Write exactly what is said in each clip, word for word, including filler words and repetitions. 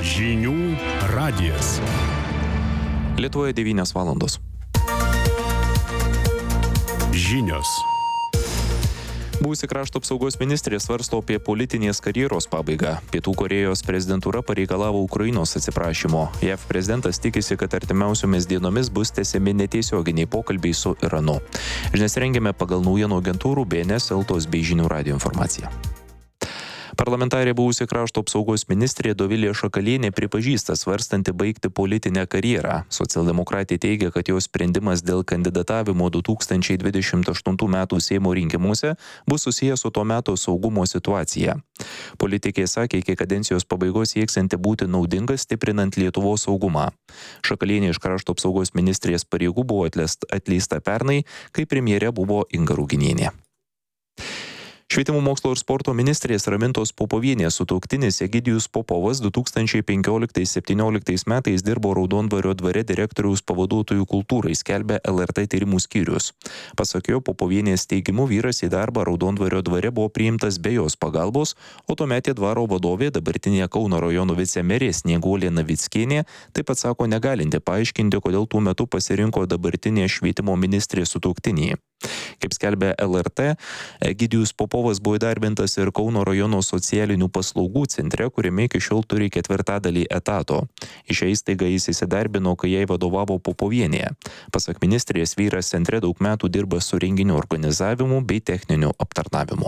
Žinių radijas. Lietuvoje devynios valandos. Žinios. Buvusi krašto apsaugos ministrė svarsto apie politinės karjeros pabaigą. Pietų Korėjos prezidentūra pareikalavo Ukrainos atsiprašymo. J A V prezidentas tikisi, kad artimiausiomis dienomis bus tęsiami netiesioginiai pokalbiai su Iranu. Žinias rengiame pagal naujienų agentūrų B N S, Eltos bei Žinių radijo informaciją. Parlamentarė buvusi krašto apsaugos ministrė Dovilė Šakalienė pripažįsta svarstanti baigti politinę karjerą. Socialdemokratė teigia, kad jos sprendimas dėl kandidatavimo du tūkstančiai dvidešimt aštuntų metų Seimo rinkimuose bus susijęs su to meto saugumo situacija. Politikė sakė, iki kadencijos pabaigos sieksianti būti naudinga stiprinant Lietuvos saugumą. Šakalienė iš krašto apsaugos ministrės pareigų buvo atleista pernai, kai premjerė buvo Inga Ruginienė. Švietimo mokslo ir sporto ministrės Ramintos Popovienės sutuoktinis Egidijus Popovas du tūkstančiai penkioliktais septynioliktais metais dirbo Raudondvario dvare direktoriaus pavaduotojų kultūrai, skelbia L R T tyrimų skyrius. Pasak jo, Popovienės teigimu vyras į darbą Raudondvario dvare buvo priimtas be jos pagalbos, o tuometė dvaro vadovė, dabartinė Kauno rajono vicemerė Snieguolė Navickienė, taip pat sako negalinti paaiškinti, kodėl tuo metu pasirinko dabartinė švietimo ministrė sutuoktinį. Kaip skelbia L R T, Egidijus Popovas buvo įdarbintas ir Kauno rajono socialinių paslaugų centre, kuriame iki šiol turi ketvirtadalį etato. Į šią įstaigą jis įsidarbino, kai jai vadovavo Popovienė. Pasak ministrės, vyras centre daug metų dirba su renginių organizavimu bei techniniu aptarnavimu.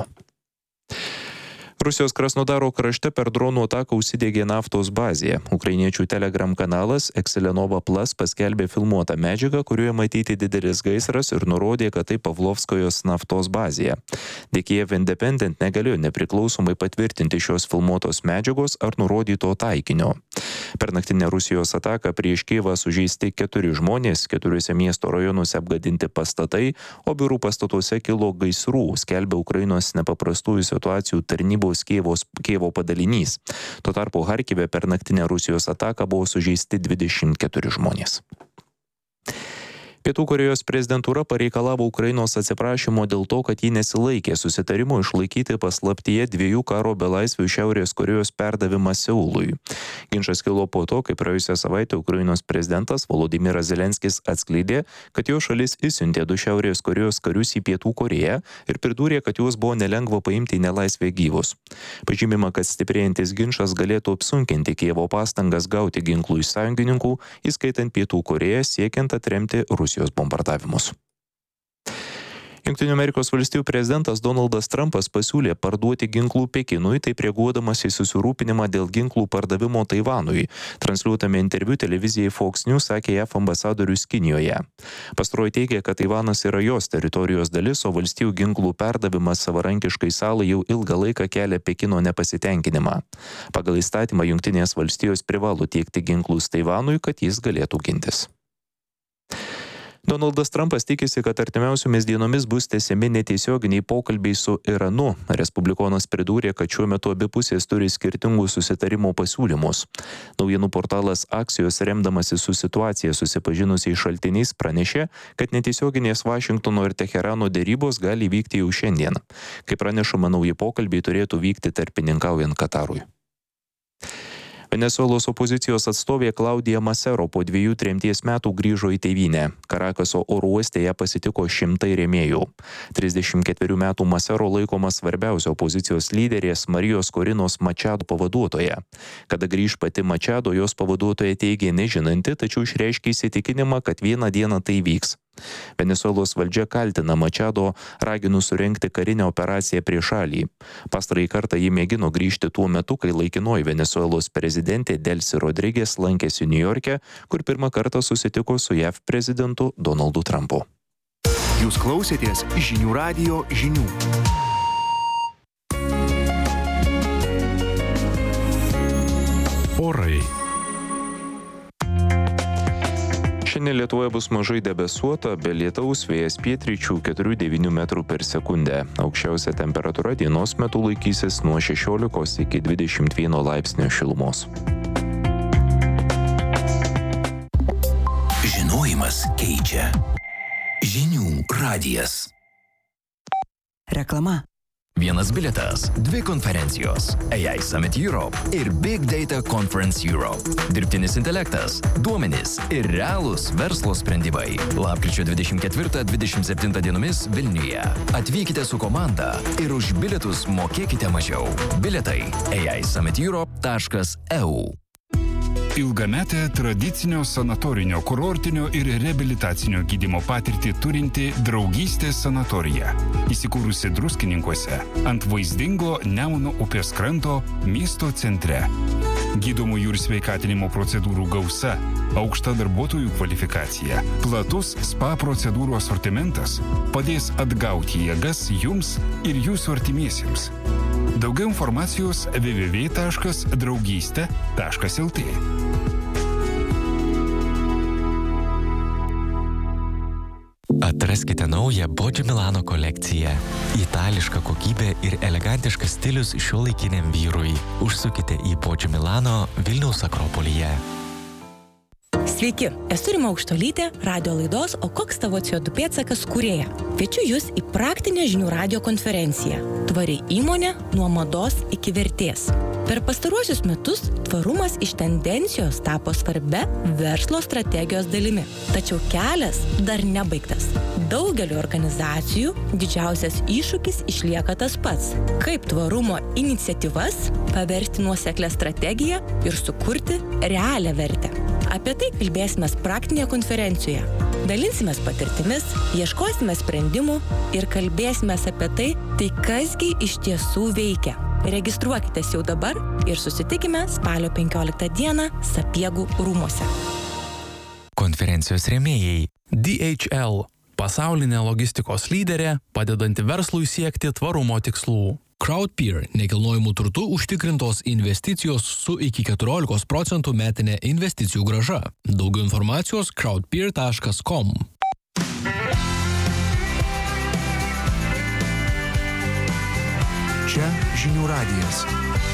Rusijos Krasnodaro krašte per dronų ataką užsidegė naftos bazė. Ukrainiečių Telegram kanalas Excelenova Plus paskelbė filmuotą medžiagą, kurioje matyti didelis gaisras ir nurodė, kad tai Pavlovskojos naftos bazė. The Kiev Independent negalėjo nepriklausomai patvirtinti šios filmuotos medžiagos ar nurodyto taikinio. Per naktinę Rusijos ataką prieš Kijevą sužeisti keturi žmonės, keturiuose miesto rajonuose apgadinti pastatai, o biurų pastatuose kilo gaisrų, skelbia Ukrainos nepaprastųjų situacijų tarnybos Kievos, Kievo padalinys. Tuo tarpu Harkive per naktinę Rusijos ataką buvo sužeisti dvidešimt keturi žmonės. Pietų Korėjos prezidentūra pareikalavo Ukrainos atsiprašymo dėl to, kad ji nesilaikė susitarimo išlaikyti paslaptyje dviejų karo belaisvių Šiaurės Korėjos perdavimą Seului. Ginčas kilo po to, kai praėjusią savaitę Ukrainos prezidentas Volodymyras Zelenskis atskleidė, kad jo šalis išsiuntė du Šiaurės Korėjos karius į Pietų Korėją ir pridūrė, kad juos buvo nelengva paimti į nelaisvę gyvus. Pažymima, kad stiprėjantis ginčas galėtų apsunkinti Kijevo pastangas gauti ginklų iš sąjungininkų, įskaitant Pietų Korėją, siekiant atremti Rusijos bombardavimus. Jungtinių Amerikos valstijų prezidentas Donaldas Trumpas pasiūlė parduoti ginklų Pekinui, taip reaguodamas į susirūpinimą dėl ginklų pardavimo Taivanui. Transliuotame interviu televizijai Fox News sakė J A V ambasadorius Kinijoje. Pastaroji teigia, kad Taivanas yra jos teritorijos dalis, o valstijų ginklų perdavimas savarankiškai salai jau ilgą laiką kelia Pekino nepasitenkinimą. Pagal įstatymą Jungtinės valstijos privalo tiekti ginklus Taivanui, kad jis galėtų gintis. Donaldas Trumpas tikisi, kad artimiausiomis dienomis bus tęsiami netiesioginiai pokalbiai su Iranu. Respublikonas pridūrė, kad šiuo metu abi pusės turi skirtingų susitarimo pasiūlymus. Naujienų portalas Axios, remdamasi su situacija susipažinusiais šaltiniais, pranešė, kad netiesioginės Vašingtono ir Teherano derybos gali vykti jau šiandien. Kaip pranešama, nauji pokalbiai turėtų vykti tarpininkaujant Katarui. Venesuelos opozicijos atstovė Klaudija Masero po dviejų tremties metų grįžo į tėvynę. Karakaso oro uoste ją pasitiko šimtai rėmėjų. trisdešimt ketverių metų Masero laikomas svarbiausia opozicijos lyderės Marijos Korinos Mačado pavaduotoja. Kada grįž pati Mačado, jos pavaduotoja teigė nežinanti, tačiau išreiškė įsitikinimą, kad vieną dieną tai vyks. Venesuelos valdžia kaltina Mačado raginus surengti karinę operaciją prieš šalį. Pastarąjį kartą ji mėgino grįžti tuo metu, kai laikinoji Venesuelos prezidentė Delcy Rodriguez lankėsi Niujorke, kur pirmą kartą susitiko su J A V prezidentu Donaldu Trumpu. Jūs klausėtės Žinių radijo žinių. Orai. Šiandien Lietuvoje bus mažai debesuota, be lietaus, vėjas pietryčių keturi devyni metrų per sekundę. Aukščiausia temperatūra dienos metu laikysis nuo šešiolikos iki dvidešimt vieno laipsnio šilumos. Žinojimas keičia. Žinių radijas. Reklama. Vienas bilietas, dvi konferencijos – A I Summit Europe ir Big Data Conference Europe. Dirbtinis intelektas, duomenys ir realūs verslo sprendimai. Lapkričio dvidešimt ketvirtą dvidešimt septintą dienomis Vilniuje. Atvykite su komanda ir už bilietus mokėkite mažiau. Bilietai a i summit europe taškas e u. Ilgametę tradicinio sanatorinio, kurortinio ir reabilitacinio gydymo patirtį turinti Draugystės sanatorija. Įsikūrusi Druskininkuose ant vaizdingo Nemuno upės kranto miesto centre. Gydomųjų ir sveikatinimo procedūrų gausa, aukšta darbuotojų kvalifikacija, platus spa procedūrų asortimentas padės atgauti jėgas jums ir jūsų artimiesiems. Daugiau informacijos w w w taškas draugystė taškas l t. Atraskite naują Bodžio Milano kolekciją. Itališka kokybė ir elegantiškas stilius šiuolaikiniam vyrui. Užsukite į Bodžio Milano Vilniaus Akropolyje. Sveiki, esu Rima Aukštuolytė, radio laidos O koks tavo C O du pėdsakas kūrėja. Kviečiu jūs į praktinę žinių radijo konferenciją Tvari įmonė nuo mados iki vertės. Per pastaruosius metus tvarumas iš tendencijos tapo svarbia verslo strategijos dalimi. Tačiau kelias dar nebaigtas. Daugeliu organizacijų didžiausias iššūkis išlieka tas pats. Kaip tvarumo iniciatyvas paversti nuoseklią strategiją ir sukurti realią vertę. Apie tai kalbėsime praktinėje konferencijoje. Dalinsimės patirtimis, ieškosime sprendimų ir kalbėsime apie tai, tai kasgi iš tiesų veikia. Registruokitės jau dabar ir susitikime spalio penkioliktą dieną Sapiegų rūmuose. Konferencijos rėmėjai. D H L – pasaulinė logistikos lyderė, padedanti verslui siekti tvarumo tikslų. Crowdpeer – nekilnojamų turtų užtikrintos investicijos su iki keturiolikos procentų metinė investicijų grąža. Daugiau informacijos crowdpeer taškas com. Čia žinių radijas.